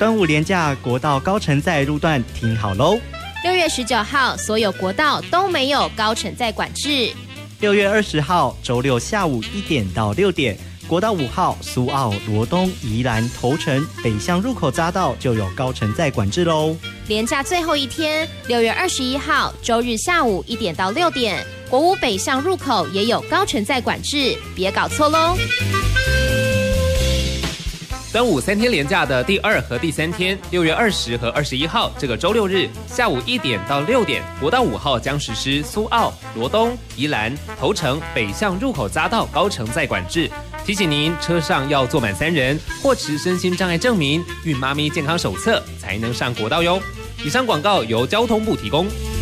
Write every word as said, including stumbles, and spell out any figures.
端午连假国道高承载路段停好喽。 六月十九号，所有国道都没有高承载管制。 六月二十号，周六下午一点到六点，国道五号苏澳、罗东、宜兰、头城北向入口匝道就有高承载管制喽。 连假最后一天，六月二十一号，周日下午一点到六点，国五北向入口也有高承载管制，别搞错喽。 端午三天连假的第二和第三天，六月二十和二十一号，这个周六日下午一点到六点，国道五号将实施苏澳、罗东、宜兰、头城北向入口匝道高承载管制。提醒您，车上要坐满三人，或持身心障碍证明、孕妈咪健康手册，才能上国道哟。以上广告由交通部提供。